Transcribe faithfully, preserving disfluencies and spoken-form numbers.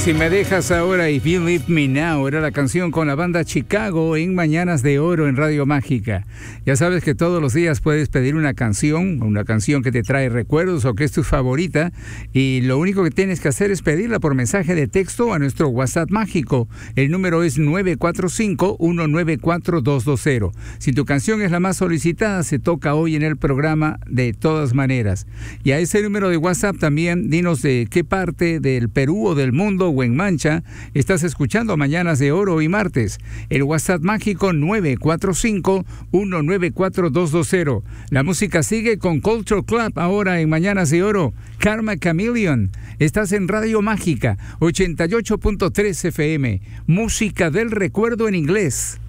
Si me dejas ahora, If You Leave Me Now, era la canción con la banda Chicago en Mañanas de Oro en Radio Mágica. Ya sabes que todos los días puedes pedir una canción, una canción que te trae recuerdos o que es tu favorita, y lo único que tienes que hacer es pedirla por mensaje de texto a nuestro WhatsApp mágico. El número es nueve cuatro cinco, uno nueve cuatro, dos dos cero. Si tu canción es la más solicitada, se toca hoy en el programa de todas maneras. Y a ese número de WhatsApp también dinos de qué parte del Perú o del mundo o en Mancha estás escuchando Mañanas de Oro y martes. El WhatsApp mágico nueve cuatro cinco, uno nueve cuatro, dos dos cero. La música sigue con Culture Club ahora en Mañanas de Oro. Karma Chameleon. Estás en Radio Mágica ochenta y ocho punto tres F M. Música del recuerdo en inglés.